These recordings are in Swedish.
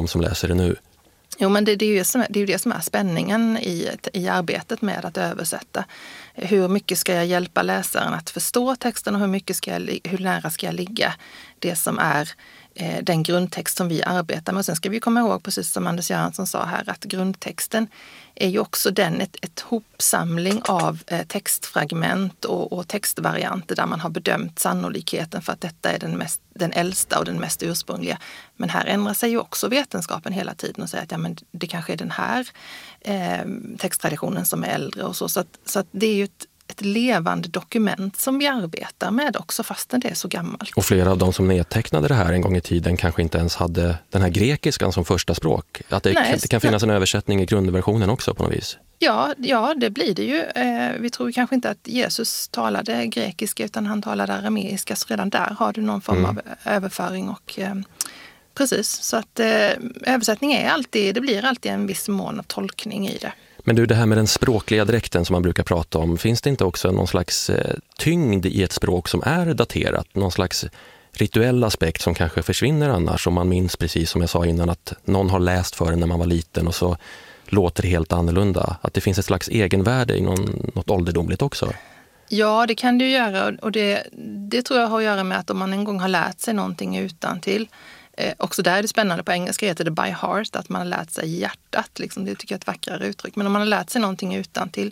de som läser det nu? Jo, men det är ju det som är spänningen i arbetet med att översätta. Hur mycket ska jag hjälpa läsaren att förstå texten och hur nära ska jag ligga det som är den grundtext som vi arbetar med. Och sen ska vi komma ihåg, precis som Anders Göransson sa här, att grundtexten är ju också ett hopsamling av textfragment och textvarianter där man har bedömt sannolikheten för att detta är den äldsta och den mest ursprungliga. Men här ändrar sig ju också vetenskapen hela tiden och säger att men det kanske är den här texttraditionen som är äldre och så. Så att det är ju ett levande dokument som vi arbetar med också, fastän det är så gammalt. Och flera av de som nedtecknade det här en gång i tiden kanske inte ens hade den här grekiskan som första språk. Att det kan finnas en översättning i grundversionen också på något vis. Ja, det blir det ju. Vi tror kanske inte att Jesus talade grekiska utan han talade arameiska, så redan där har du någon form av överföring och precis. Så att översättning det blir alltid en viss mån av tolkning i det. Men du, det här med den språkliga dräkten som man brukar prata om, finns det inte också någon slags tyngd i ett språk som är daterat? Någon slags rituell aspekt som kanske försvinner annars, om man minns, precis som jag sa innan, att någon har läst för en när man var liten och så låter det helt annorlunda. Att det finns ett slags egenvärde i något ålderdomligt också. Ja, det kan det ju göra, och det tror jag har att göra med att om man en gång har lärt sig någonting utantill. Också där är det spännande, på engelska heter det by heart, att man har lärt sig i hjärtat. Liksom. Det tycker jag är ett vackrare uttryck. Men om man har lärt sig någonting utantill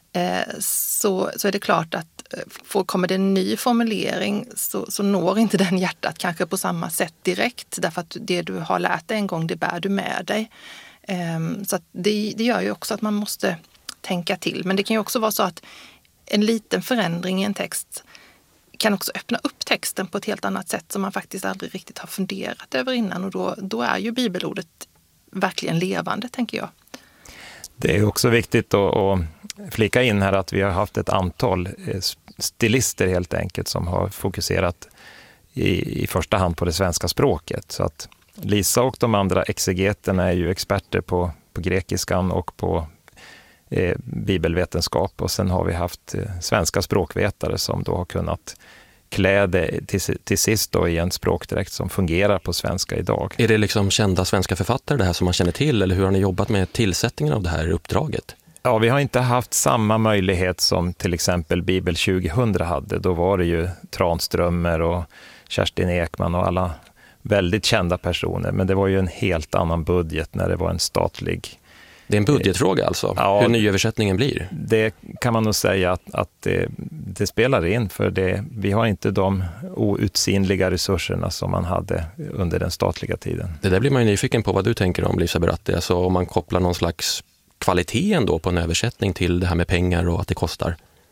så är det klart att kommer det en ny formulering så når inte den hjärtat kanske på samma sätt direkt. Därför att det du har lärt dig en gång, det bär du med dig. Så att det gör ju också att man måste tänka till. Men det kan ju också vara så att en liten förändring i en text kan också öppna upp texten på ett helt annat sätt som man faktiskt aldrig riktigt har funderat över innan. Och då är ju bibelordet verkligen levande, tänker jag. Det är också viktigt att flika in här att vi har haft ett antal stilister helt enkelt som har fokuserat i första hand på det svenska språket. Så att Lisa och de andra exegeterna är ju experter på grekiskan och på bibelvetenskap, och sen har vi haft svenska språkvetare som då har kunnat klä det till sist då i en språkdräkt som fungerar på svenska idag. Är det liksom kända svenska författare det här som man känner till, eller hur har ni jobbat med tillsättningen av det här uppdraget? Ja, vi har inte haft samma möjlighet som till exempel Bibel 2000 hade. Då var det ju Tranströmer och Kerstin Ekman och alla väldigt kända personer, men det var ju en helt annan budget när det var en statlig. Det är en budgetfråga alltså, ja, hur nyöversättningen blir. Det kan man nog säga att det spelar in, för vi har inte de outsinliga resurserna som man hade under den statliga tiden. Det där blir man ju nyfiken på vad du tänker om, Lisa Beratti. Alltså om man kopplar någon slags kvalitet ändå på en översättning till det här med pengar och att det kostar.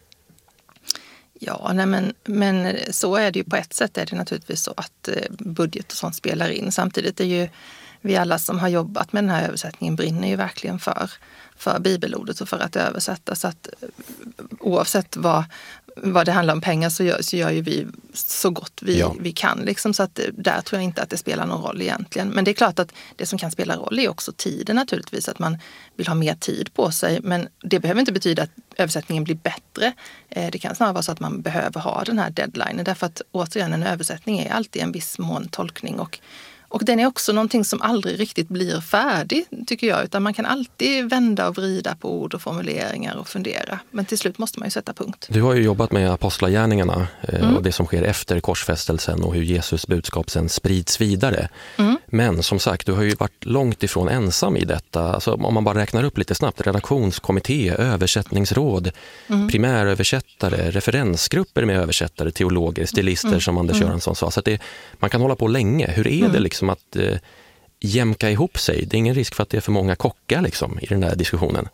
Ja, men så är det ju, på ett sätt är det naturligtvis så att budget och sånt spelar in. Samtidigt är ju vi alla som har jobbat med den här översättningen brinner ju verkligen för bibelordet och för att översätta. Så att oavsett vad det handlar om pengar så gör ju vi så gott vi kan. Liksom, så att där tror jag inte att det spelar någon roll egentligen. Men det är klart att det som kan spela roll är också tiden naturligtvis. Att man vill ha mer tid på sig. Men det behöver inte betyda att översättningen blir bättre. Det kan snarare vara så att man behöver ha den här deadlinen. Därför att återigen, en översättning är alltid en viss mån tolkning, och den är också någonting som aldrig riktigt blir färdig, tycker jag. Utan man kan alltid vända och vrida på ord och formuleringar och fundera. Men till slut måste man ju sätta punkt. Du har ju jobbat med apostlagärningarna och det som sker efter korsfästelsen och hur Jesus budskap sen sprids vidare. Men som sagt, du har ju varit långt ifrån ensam i detta. Alltså, om man bara räknar upp lite snabbt. Redaktionskommitté, översättningsråd, primäröversättare, referensgrupper med översättare, teologer, stilister som Anders Göransson sa. Så att man kan hålla på länge. Hur är det liksom att jämka ihop sig? Det är ingen risk för att det är för många kockar liksom, i den här diskussionen?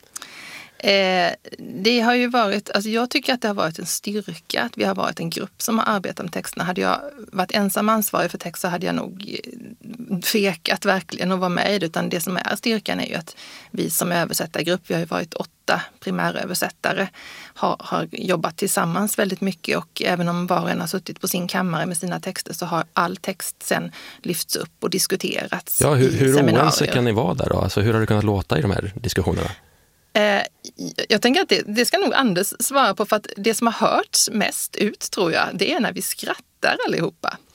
Det har ju varit, alltså jag tycker att det har varit en styrka att vi har varit en grupp som har arbetat med texterna. Hade jag varit ensam ansvarig för text så hade jag nog fekat verkligen att vara med i det. Utan det som är styrkan är ju att vi som översättargrupp, vi har ju varit 8 primäröversättare, har jobbat tillsammans väldigt mycket, och även om var och en har suttit på sin kammare med sina texter så har all text sen lyfts upp och diskuterats. Ja, hur oense kan ni vara där då? Alltså, hur har det kunnat låta i de här diskussionerna? Jag tänker att det ska nog Anders svara på, för att det som har hörts mest ut, tror jag, det är när vi skrattar allihopa.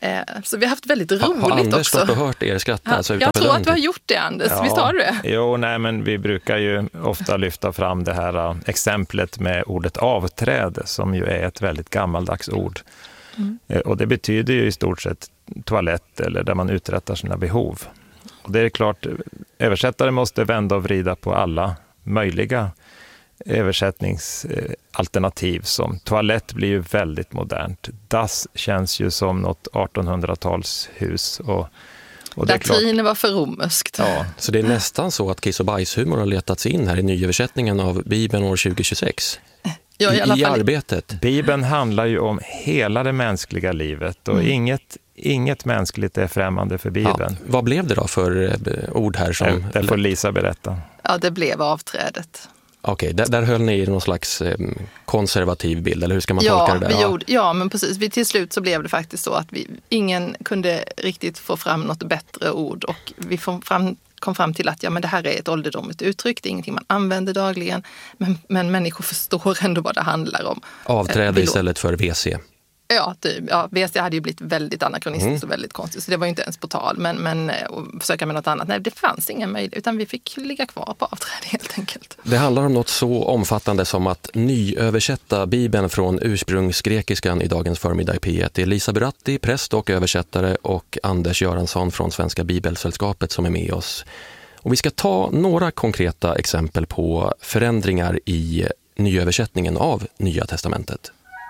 Så vi har haft väldigt roligt har Anders också. stått och hört er skratta? Ja, alltså, jag tror att du har gjort det, Anders. Ja. Visst har du det? Jo, nej, men vi brukar ju ofta lyfta fram det här exemplet med ordet avträde, som ju är ett väldigt gammaldags ord. Och det betyder ju i stort sett toalett eller där man uträttar sina behov. Och det är klart, översättare måste vända och vrida på alla möjliga översättningsalternativ. Som toalett blir ju väldigt modernt. Das känns ju som något 1800-talshus. Och det är Latrin var för romerskt. Ja. Så det är nästan så att kiss- och bajshumor har letats in här i nyöversättningen av Bibeln år 2026. Ja, I arbetet. Bibeln handlar ju om hela det mänskliga livet och inget mänskligt är främmande för Bibeln. Ja, vad blev det då för ord här? Som... Det får Lisa berätta. Ja, det blev avträdet. Okej, där höll ni i någon slags konservativ bild, eller hur ska man tolka det där? Ja, men precis. Till slut så blev det faktiskt så att ingen kunde riktigt få fram något bättre ord, och vi kom fram till att men det här är ett ålderdomligt uttryck, det är ingenting man använder dagligen, men människor förstår ändå vad det handlar om. Avträde istället för WC. Ja, typ. Ja, WC hade ju blivit väldigt anakronistiskt och väldigt konstigt, så det var ju inte ens på tal. Men att försöka med något annat, nej, det fanns ingen möjlighet, utan vi fick ligga kvar på avträde helt enkelt. Det handlar om något så omfattande som att nyöversätta Bibeln från ursprungsgrekiskan i dagens förmiddag i P1. Det är Lisa Buratti, präst och översättare, och Anders Göransson från Svenska Bibelsällskapet som är med oss. Och vi ska ta några konkreta exempel på förändringar i nyöversättningen av Nya testamentet.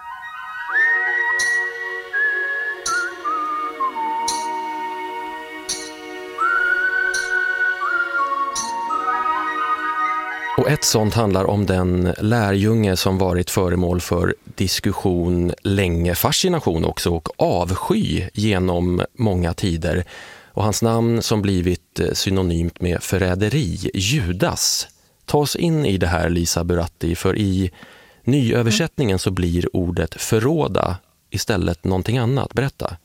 Och ett sånt handlar om den lärjunge som varit föremål för diskussion länge, fascination också och avsky genom många tider. Och hans namn som blivit synonymt med förräderi, Judas. Ta oss in i det här, Lisa Buratti, för i nyöversättningen så blir ordet förråda istället någonting annat. Berätta.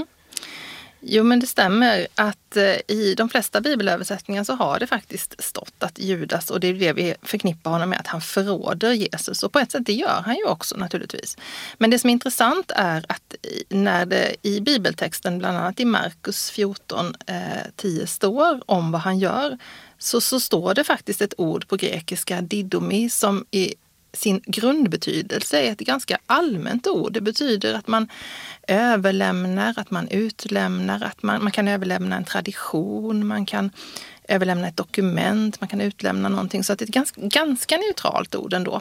Jo, men det stämmer att i de flesta bibelöversättningar så har det faktiskt stått att Judas, och det är det vi förknippar honom med, att han förråder Jesus. Och på ett sätt det gör han ju också naturligtvis. Men det som är intressant är att när det i bibeltexten, bland annat i Markus 14:10 står om vad han gör, så står det faktiskt ett ord på grekiska, didomi, som i sin grundbetydelse är ett ganska allmänt ord. Det betyder att man överlämnar, att man utlämnar, att man kan överlämna en tradition, man kan överlämna ett dokument, man kan utlämna någonting. Så att det är ett ganska neutralt ord ändå.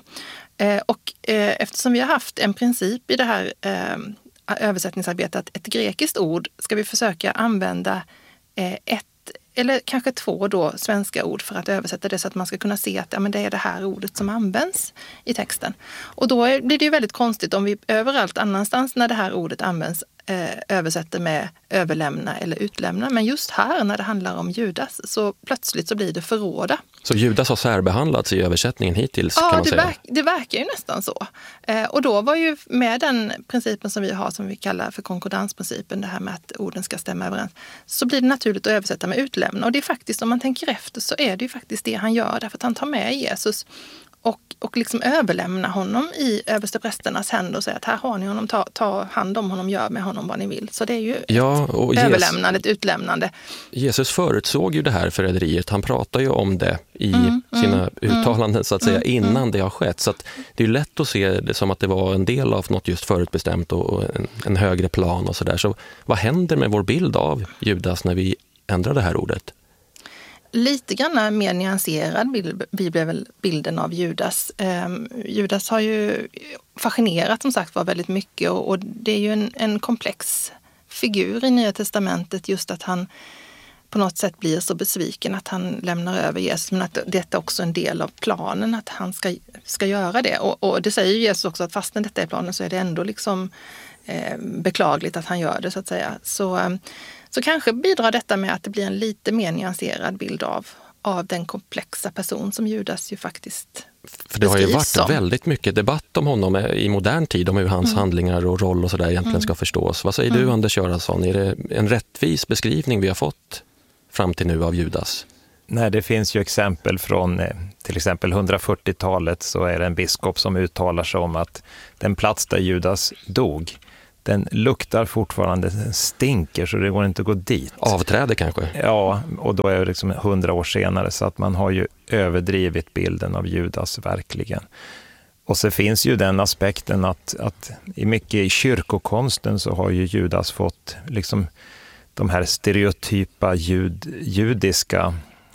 Eftersom vi har haft en princip i det här översättningsarbetet, ett grekiskt ord, ska vi försöka använda ett eller kanske två då svenska ord för att översätta det, så att man ska kunna se att det är det här ordet som används i texten. Och då blir det ju väldigt konstigt om vi överallt annanstans när det här ordet används översätter med överlämna eller utlämna. Men just här när det handlar om Judas så plötsligt så blir det förråda. Så Judas har särbehandlats i översättningen hittills, kan man säga? Ja, det verkar ju nästan så. Och då var ju med den principen som vi har, som vi kallar för konkordansprincipen, det här med att orden ska stämma överens, så blir det naturligt att översätta med utlämna. Och det är faktiskt, om man tänker efter, så är det ju faktiskt det han gör, därför att han tar med Jesus och liksom överlämna honom i översteprästernas händer och säga att här har ni honom, ta hand om honom, gör med honom vad ni vill. Så det är ju ett överlämnande, ett utlämnande. Jesus förutsåg ju det här förräderiet. Han pratar ju om det i sina uttalanden så att säga innan det har skett. Så att det är ju lätt att se det som att det var en del av något just förutbestämt och en högre plan och sådär. Så vad händer med vår bild av Judas när vi ändrar det här ordet? Lite grann mer nyanserad blir väl bilden av Judas. Judas har ju fascinerat som sagt var väldigt mycket, och det är ju en komplex figur i Nya testamentet, just att han på något sätt blir så besviken att han lämnar över Jesus, men att detta är också en del av planen, att han ska göra det. Och det säger Jesus också, att fastän detta är planen så är det ändå liksom beklagligt att han gör det, så att säga. Så kanske bidrar detta med att det blir en lite mer nyanserad bild av den komplexa person som Judas ju faktiskt. För det har ju varit väldigt mycket debatt om honom i modern tid, om hur hans handlingar och roll och sådär egentligen ska förstås. Vad säger du, Anders Göransson? Är det en rättvis beskrivning vi har fått fram till nu av Judas? Nej, det finns ju exempel från till exempel 140-talet, så är det en biskop som uttalar sig om att den plats där Judas dog, den luktar fortfarande, den stinker så det går inte att gå dit. Avträde kanske? Ja, och då är det liksom 100 år senare, så att man har ju överdrivit bilden av Judas verkligen. Och så finns ju den aspekten att i mycket i kyrkokonsten så har ju Judas fått liksom de här stereotypa judiska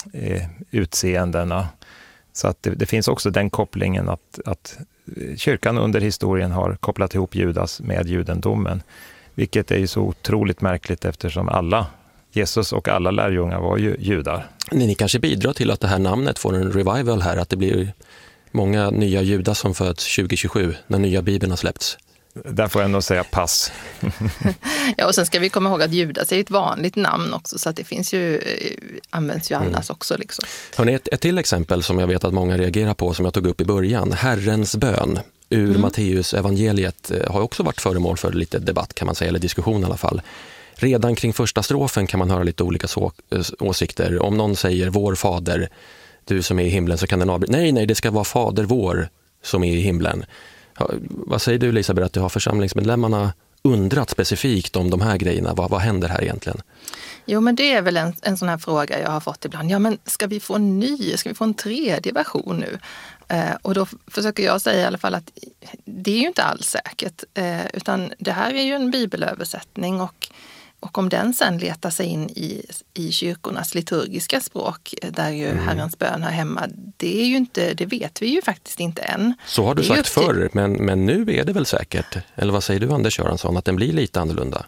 utseendena. Så att det finns också den kopplingen att kyrkan under historien har kopplat ihop Judas med judendomen. Vilket är ju så otroligt märkligt eftersom Jesus och alla lärjungar var ju judar. Ni kanske bidrar till att det här namnet får en revival här, att det blir många nya judar som föds 2027 när nya Bibeln har släppts. Där får jag nog säga pass. Ja, och sen ska vi komma ihåg att Judas är ett vanligt namn också, så att det finns ju, används ju annars också. Liksom. Hörrni, ett till exempel som jag vet att många reagerar på, som jag tog upp i början, Herrens bön ur Matteus evangeliet har också varit föremål för lite debatt kan man säga, eller diskussion i alla fall. Redan kring första strofen kan man höra lite olika åsikter. Om någon säger vår fader, du som är i himlen, så kan den avbryta. Nej, det ska vara fader vår som är i himlen. Vad säger du, Elisabeth, att du har församlingsmedlemmarna undrat specifikt om de här grejerna? Vad händer här egentligen? Jo, men det är väl en sån här fråga jag har fått ibland. Ja, men ska vi få en tredje version nu? Och då försöker jag säga i alla fall att det är ju inte alls säkert. Utan det här är ju en bibelöversättning och om den sen letar sig in i kyrkornas liturgiska språk där ju Herrens bön hör hemma, det vet vi ju faktiskt inte än. Så har du sagt förr, men nu är det väl säkert? Eller vad säger du, Anders Göransson, att den blir lite annorlunda?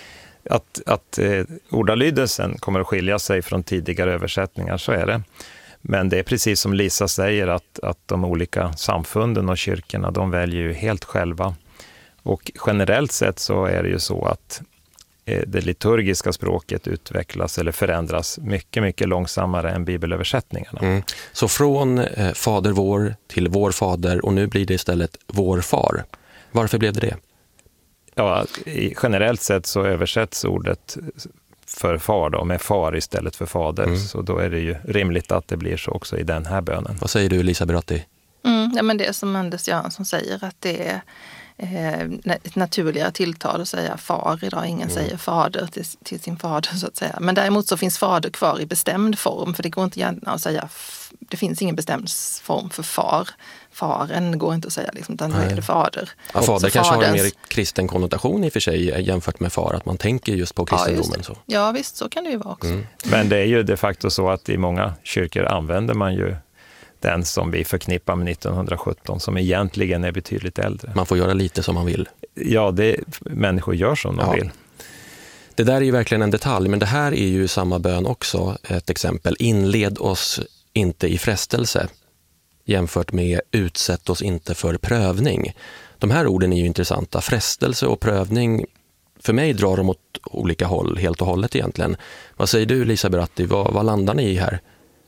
Att ordalydelsen kommer att skilja sig från tidigare översättningar, så är det. Men det är precis som Lisa säger att de olika samfunden och kyrkorna, de väljer ju helt själva. Och generellt sett så är det ju så att det liturgiska språket utvecklas eller förändras mycket, mycket långsammare än bibelöversättningarna. Så från fader vår till vår fader, och nu blir det istället vår far. Varför blev det? Ja, generellt sett så översätts ordet för far då, med far istället för fader. Så då är det ju rimligt att det blir så också i den här bönen. Vad säger du, Lisa Beratti? Ja, men det är som Anders Göransson säger, att det är ett naturligare tilltal att säga far idag. Ingen säger fader till sin fader, så att säga. Men däremot så finns fader kvar i bestämd form, för det går inte gärna att säga, det finns ingen bestämd form för far. Faren går inte att säga, liksom, utan då är det fader. Ja, fader kanske har en mer kristen konnotation i och för sig jämfört med far, att man tänker just på kristendomen. Så. Ja, visst, så kan det ju vara också. Men det är ju de facto så att i många kyrkor använder man ju den som vi förknippar med 1917, som egentligen är betydligt äldre. Man får göra lite som man vill. Ja, människor gör som de vill. Det där är ju verkligen en detalj, men det här är ju samma bön också. Ett exempel, inled oss inte i frestelse, jämfört med utsätt oss inte för prövning. De här orden är ju intressanta. Frestelse och prövning, för mig drar de åt olika håll, helt och hållet egentligen. Vad säger du, Lisa Beratti? Vad landar ni i här?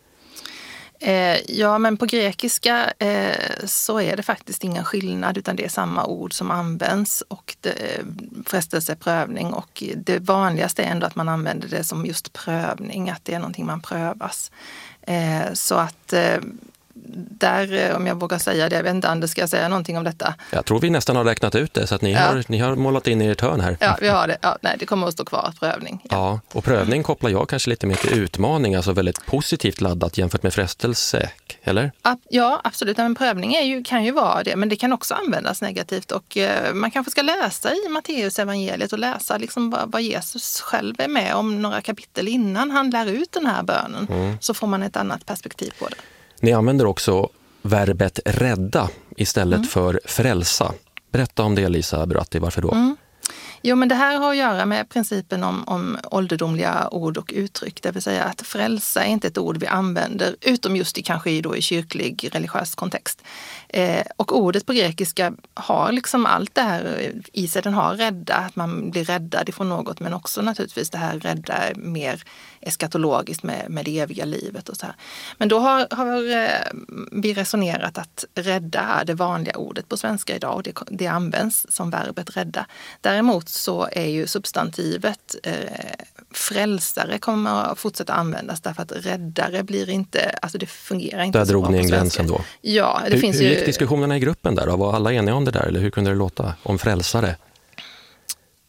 Ja, men på grekiska så är det faktiskt ingen skillnad, utan det är samma ord som används, och frestelse, prövning, och det vanligaste är ändå att man använder det som just prövning, att det är någonting man prövas. Så att där, om jag vågar säga det, jag vet inte, Anders, ska jag säga någonting om detta? Jag tror vi nästan har räknat ut det, så att ni har målat in i ert hörn här. Ja, vi har det. Ja, nej, det kommer att stå kvar, prövning. Ja, och prövning kopplar jag kanske lite mer till utmaning, alltså väldigt positivt laddat jämfört med frestelse, eller? Ja, absolut. Men prövning kan ju vara det, men det kan också användas negativt, och man kanske ska läsa i Matteus evangeliet och läsa liksom vad Jesus själv är med om några kapitel innan han lär ut den här bönen, så får man ett annat perspektiv på det. Ni använder också verbet rädda istället för frälsa. Berätta om det, Lisa Beratti, varför då? Jo, men det här har att göra med principen om ålderdomliga ord och uttryck. Det vill säga att frälsa är inte ett ord vi använder, utom just i kyrklig, religiös kontext. Och ordet på grekiska har liksom allt det här i sig. Den har rädda, att man blir räddad ifrån något, men också naturligtvis det här rädda mer eskatologiskt med det eviga livet och så här. Men då har vi resonerat att rädda är det vanliga ordet på svenska idag, och det används som verbet rädda. Däremot så är ju substantivet frälsare kommer att fortsätta användas, därför att räddare blir inte, alltså det fungerar inte där så bra på svenska. Där drog ni en gränsen då? Ja, det finns hur gick diskussionerna i gruppen där? Var alla eniga om det där, eller hur kunde det låta om frälsare?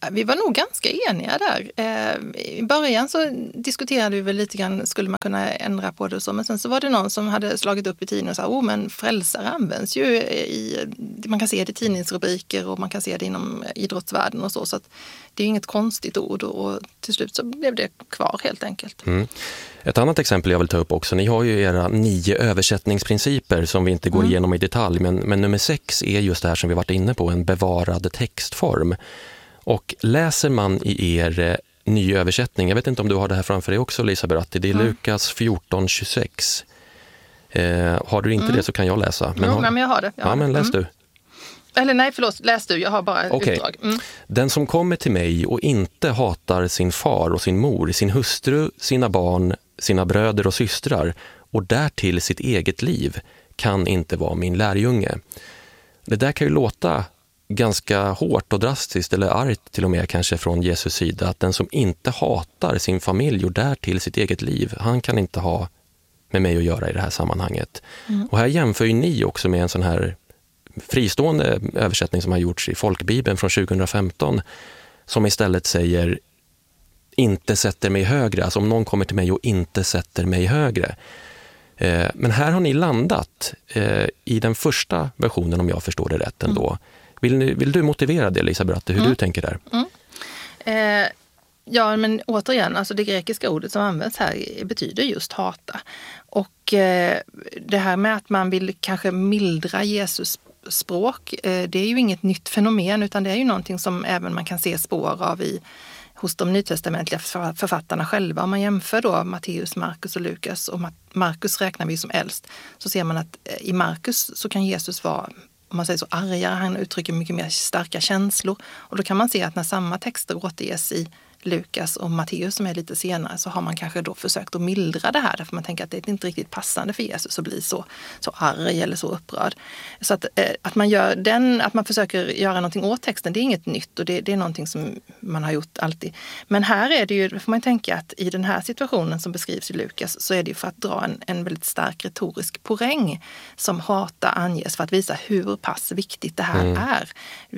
Vi var nog ganska eniga där. I början så diskuterade vi väl lite grann, skulle man kunna ändra på det och så. Men sen så var det någon som hade slagit upp i tidningen och sa, men frälsare används ju man kan se det i tidningsrubriker och man kan se det inom idrottsvärlden och så. Så att det är inget konstigt ord och till slut så blev det kvar helt enkelt. Mm. Ett annat exempel jag vill ta upp också, ni har ju era 9 översättningsprinciper som vi inte går igenom i detalj, men nummer 6 är just det här som vi varit inne på, en bevarad textform. Och läser man i er nya översättning, jag vet inte om du har det här framför dig också Lisa Beratti, det är Lukas 14:26. Har du inte det så kan jag läsa. Men jag har det. Men läs du. Eller nej, förlåt, läs du, jag har bara utdrag. Den som kommer till mig och inte hatar sin far och sin mor, sin hustru, sina barn, sina bröder och systrar och därtill sitt eget liv kan inte vara min lärjunge. Det där kan ju låta ganska hårt och drastiskt eller argt till och med kanske från Jesus sida, att den som inte hatar sin familj och därtill sitt eget liv, han kan inte ha med mig att göra i det här sammanhanget. Och här jämför ju ni också med en sån här fristående översättning som har gjorts i Folkbibeln från 2015 som istället säger inte sätter mig högre, alltså om någon kommer till mig och inte sätter mig högre. Men här har ni landat i den första versionen om jag förstår det rätt ändå. Vill du motivera det Lisa Beratti, hur du tänker där? Ja, men återigen, alltså det grekiska ordet som används här betyder just hata. Och det här med att man vill kanske mildra Jesus språk, det är ju inget nytt fenomen utan det är ju någonting som även man kan se spår av hos de nytestamentliga författarna själva. Om man jämför då Matteus, Markus och Lukas, och Markus räknar vi som äldst, så ser man att i Markus så kan Jesus vara, om man säger så, argare, han uttrycker mycket mer starka känslor. Och då kan man se att när samma texter återges i Lukas och Matteus som är lite senare så har man kanske då försökt att mildra det här därför man tänker att det är inte riktigt passande för Jesus att bli så arg eller så upprörd. Så att man försöker göra någonting åt texten, det är inget nytt och det är någonting som man har gjort alltid. Men här är det ju, får man tänka att i den här situationen som beskrivs i Lukas så är det ju för att dra en väldigt stark retorisk poäng som hata anges för att visa hur pass viktigt det här är.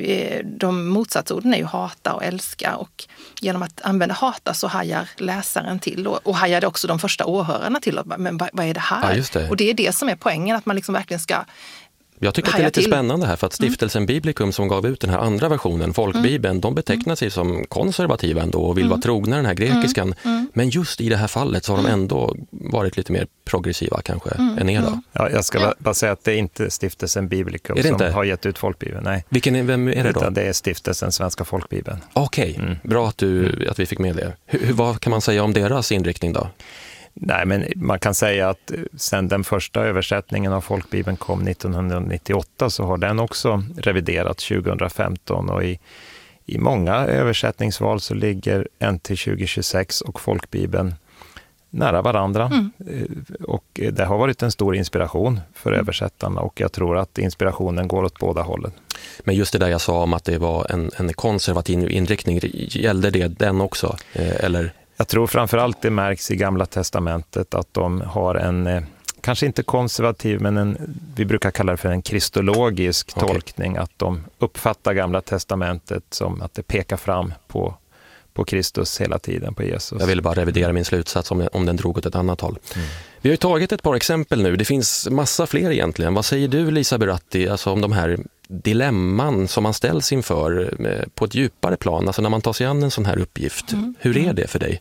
De motsatsorden är ju hata och älska och genom att använda hata så hajar läsaren till och hajade också de första åhörarna till. Men vad är det här? Ja, just det. Och det är det som är poängen, att man liksom verkligen ska. Jag tycker att det är lite spännande här för att Stiftelsen Biblicum som gav ut den här andra versionen, Folkbibeln, de betecknar sig som konservativa ändå och vill vara trogna den här grekiskan. Men just i det här fallet så har de ändå varit lite mer progressiva kanske än er då. Ja, jag ska bara säga att det är inte Stiftelsen Biblicum som har gett ut Folkbibeln. Nej. Vem är det då? Det är Stiftelsen Svenska Folkbibeln. Okej, bra att vi fick med det. Vad kan man säga om deras inriktning då? Nej, men man kan säga att sen den första översättningen av Folkbibeln kom 1998 så har den också reviderats 2015 och i många översättningsval så ligger NT 2026 och Folkbibeln nära varandra. Och det har varit en stor inspiration för översättarna och jag tror att inspirationen går åt båda hållen. Men just det där jag sa om att det var en konservativ inriktning, gällde det den också? Eller? Jag tror framförallt det märks i Gamla testamentet att de har en, kanske inte konservativ, men vi brukar kalla det för en kristologisk tolkning. Att de uppfattar Gamla testamentet som att det pekar fram på Kristus hela tiden, på Jesus. Jag ville bara revidera min slutsats om den drog åt ett annat håll. Vi har ju tagit ett par exempel nu, det finns massa fler egentligen. Vad säger du Lisa Beratti alltså om de här dilemman som man ställs inför på ett djupare plan, alltså när man tar sig an en sån här uppgift. Hur är det för dig?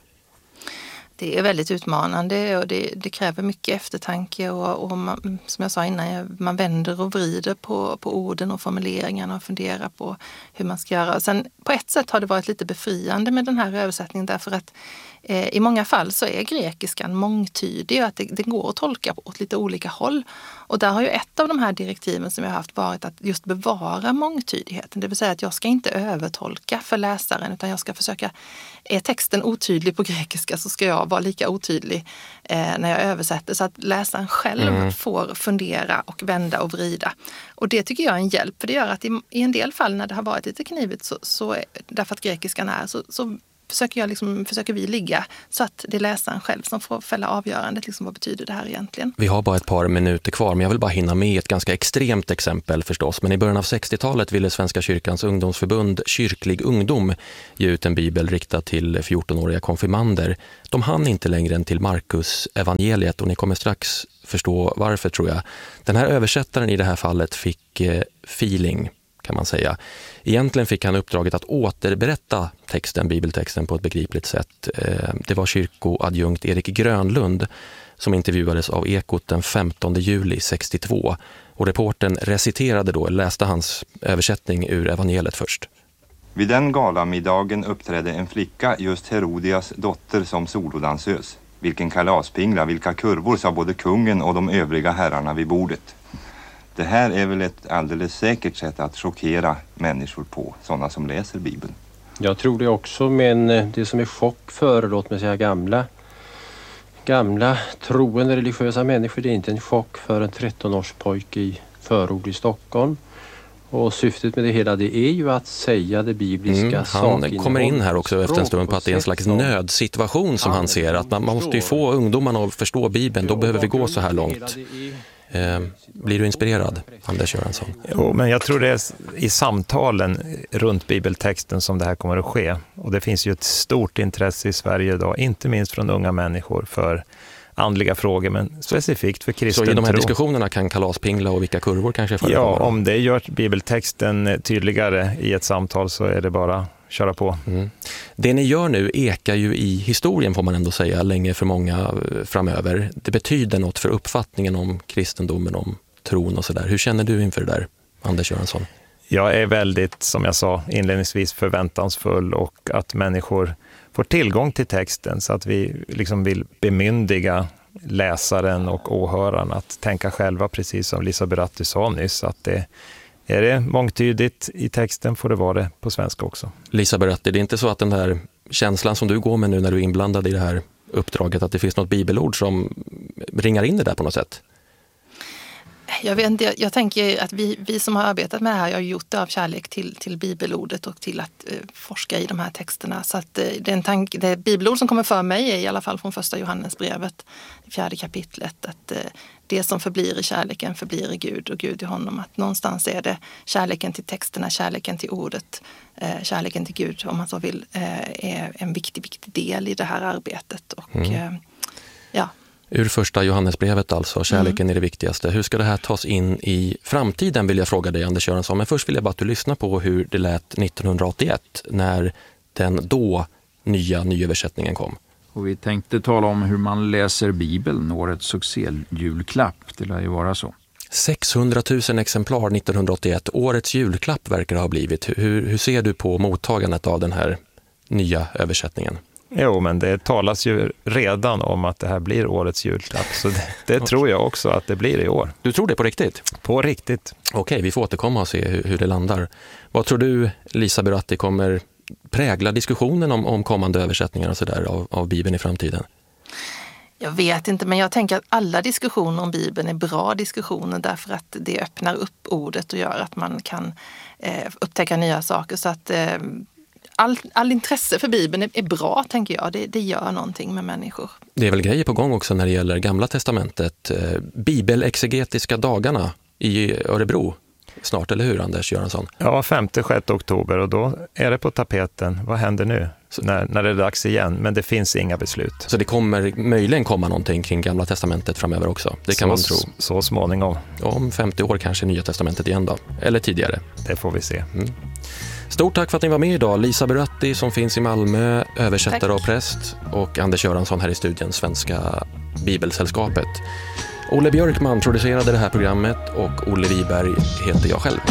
Det är väldigt utmanande och det kräver mycket eftertanke och man, som jag sa innan, man vänder och vrider på orden och formuleringarna och funderar på hur man ska göra. Sen på ett sätt har det varit lite befriande med den här översättningen därför att i många fall så är grekiskan mångtydig och att det går att tolka åt lite olika håll. Och där har ju ett av de här direktiven som jag har haft varit att just bevara mångtydigheten. Det vill säga att jag ska inte övertolka för läsaren utan jag ska försöka, är texten otydlig på grekiska så ska jag vara lika otydlig när jag översätter så att läsaren själv får fundera och vända och vrida. Och det tycker jag är en hjälp för det gör att i en del fall när det har varit lite knivigt så därför att grekiskan är så försöker vi ligga så att det är läsaren själv som får fälla avgörandet. Liksom, vad betyder det här egentligen? Vi har bara ett par minuter kvar, men jag vill bara hinna med ett ganska extremt exempel förstås. Men i början av 60-talet ville Svenska kyrkans ungdomsförbund Kyrklig ungdom ge ut en bibel riktad till 14-åriga konfirmander. De hann inte längre än till Markus evangeliet, och ni kommer strax förstå varför, tror jag. Den här översättaren i det här fallet fick feeling, kan man säga. Egentligen fick han uppdraget att återberätta bibeltexten på ett begripligt sätt. Det var kyrkoadjunkt Erik Grönlund som intervjuades av Ekot den 15 juli 62. Och reportern läste hans översättning ur evangeliet först. Vid den galamiddagen uppträdde en flicka, just Herodias dotter, som solodansös. Vilken kalaspingla, vilka kurvor, sa både kungen och de övriga herrarna vid bordet. Det här är väl ett alldeles säkert sätt att chockera människor på, sådana som läser Bibeln. Jag tror det också, men det som är chock för, låt mig säga gamla troende religiösa människor, det är inte en chock för en 13-årspojke i förort i Stockholm. Och syftet med det hela, det är ju att säga det bibliska sakinnehållet. Han kommer in här också efter en stund på att det är en slags nödsituation som han ser. Att man måste ju få ungdomarna att förstå Bibeln, då behöver vi gå så här långt. Blir du inspirerad, Anders Göransson? Jo, men jag tror det är i samtalen runt bibeltexten som det här kommer att ske. Och det finns ju ett stort intresse i Sverige idag, inte minst från unga människor, för andliga frågor, men specifikt för kristen tro. Så i de här diskussionerna kan kalaspingla och vilka kurvor kanske förekommer? Ja, om det gör bibeltexten tydligare i ett samtal så är det bara köra på. Mm. Det ni gör nu ekar ju i historien, får man ändå säga, länge för många framöver. Det betyder något för uppfattningen om kristendomen, om tron och sådär. Hur känner du inför det där, Anders Göransson? Jag är väldigt, som jag sa inledningsvis, förväntansfull, och att människor får tillgång till texten så att vi liksom vill bemyndiga läsaren och åhöraren att tänka själva, precis som Lisa Beratti sa nyss, att är det mångtydigt i texten får det vara det på svenska också. Lisa Beratti, det är inte så att den där känslan som du går med nu när du är inblandad i det här uppdraget, att det finns något bibelord som ringar in det där på något sätt? Jag vet inte, jag tänker att vi som har arbetat med det här har gjort det av kärlek till bibelordet och till att forska i de här texterna. Så att det bibelord som kommer för mig är i alla fall från första Johannesbrevet, det 4:e kapitlet, att det som förblir i kärleken förblir i Gud och Gud i honom. Att någonstans är det kärleken till texterna, kärleken till ordet, kärleken till Gud, om man så vill, är en viktig del i det här arbetet. Och ja. Ur första Johannesbrevet alltså, kärleken är det viktigaste. Hur ska det här tas in i framtiden, vill jag fråga dig, Anders Göransson. Men först vill jag bara att du lyssnar på hur det lät 1981 när den då nya nyöversättningen kom. Och vi tänkte tala om hur man läser Bibeln, årets succéjulklapp. Det lär ju vara så. 600 000 exemplar 1981, årets julklapp verkar det ha blivit. Hur ser du på mottagandet av den här nya översättningen? Jo, men det talas ju redan om att det här blir årets julklapp, så det tror jag också att det blir i år. Du tror det på riktigt? På riktigt. Okej, vi får återkomma och se hur det landar. Vad tror du, Lisa Beratti, kommer prägla diskussionen om kommande översättningar och så där av Bibeln i framtiden? Jag vet inte, men jag tänker att alla diskussioner om Bibeln är bra diskussioner därför att det öppnar upp ordet och gör att man kan upptäcka nya saker. Så att all intresse för Bibeln är bra, tänker jag. Det gör någonting med människor. Det är väl grejer på gång också när det gäller Gamla testamentet. Bibelexegetiska dagarna i Örebro snart, eller hur, Anders Göransson? Ja, 5-6 oktober, och då är det på tapeten. Vad händer nu när det är dags igen? Men det finns inga beslut. Så det kommer möjligen komma någonting kring Gamla testamentet framöver också? Det kan man tro. Så småningom. Om 50 år kanske Nya testamentet igen då? Eller tidigare? Det får vi se. Stort tack för att ni var med idag. Lisa Beratti som finns i Malmö, översättare och präst, och Anders Göransson här i studion, Svenska Bibelsällskapet. Olle Björkman producerade det här programmet och Olle Wiberg heter jag själv.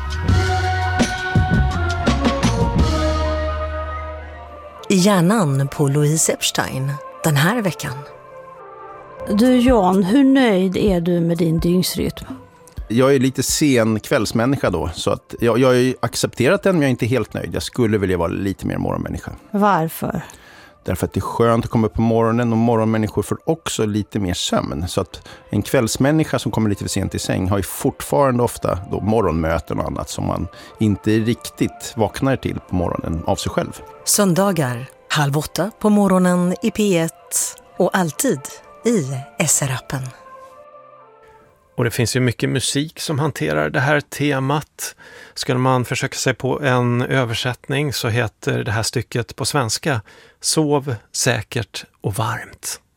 I hjärnan på Louise Epstein den här veckan. Du Jan, hur nöjd är du med din dygnsrytm? Jag är lite sen kvällsmänniska då, så att jag har accepterat den, men jag är inte helt nöjd. Jag skulle vilja vara lite mer morgonmänniska. Varför? Därför att det är skönt att komma upp på morgonen, och morgonmänniskor får också lite mer sömn. Så att en kvällsmänniska som kommer lite för sent i säng har ju fortfarande ofta då morgonmöten och annat som man inte riktigt vaknar till på morgonen av sig själv. Söndagar 7:30 på morgonen i P1 och alltid i SR-appen. Och det finns ju mycket musik som hanterar det här temat. Skulle man försöka sig på en översättning så heter det här stycket på svenska Sov säkert och varmt.